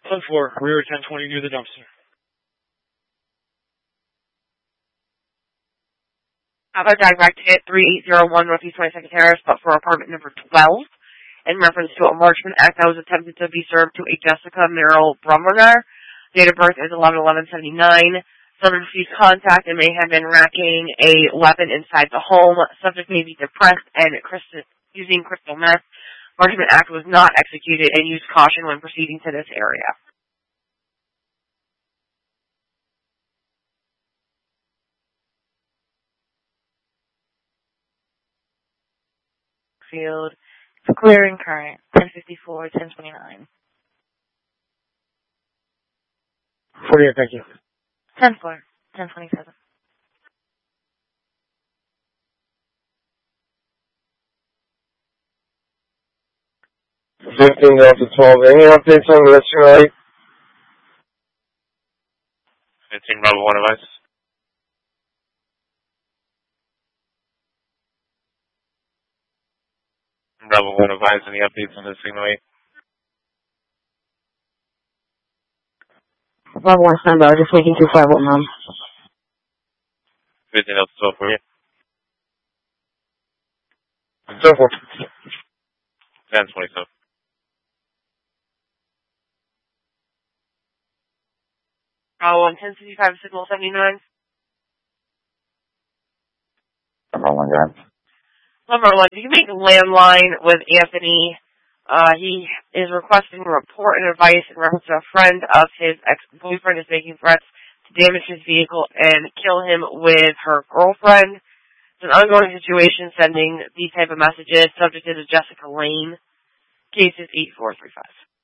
10-4, rear 1020 near the dumpster. Alpha direct hit 3801 Northeast 22nd Terrace, but for apartment number 12, in reference to a enlargement act that was attempted to be served to a Jessica Merrill Brummerner. Date of birth is 11/11/79. Someone received contact and may have been racking a weapon inside the home. Subject may be depressed and using crystal meth. Enlargement act was not executed and use caution when proceeding to this area. Field. Clearing current. 1054, 1029. 48, thank you. 10-4, 1027. Delta 12. Any updates on the rest of your night? 15 Bravo 1 advice. Bravo 1 advise, any updates on the signal 8? Bravo 1 standby, just making 251, ma'am. 15 Delta 12 for you. 10-4. 10-27. Bravo 1, 1065, signal 79. Number 1, guys. Number 1, you can make a landline with Anthony. He is requesting report and advice in reference to a friend of his ex-boyfriend is making threats to damage his vehicle and kill him with her girlfriend. It's an ongoing situation, sending these type of messages. Subject is Jessica Lane. Case is 8435.